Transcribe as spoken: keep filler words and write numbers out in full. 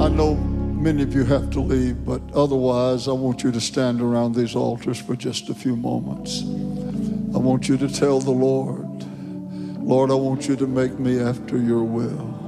I know many of you have to leave, but otherwise I want you to stand around these altars for just a few moments. I want you to tell the Lord, Lord, I want you to make me after your will.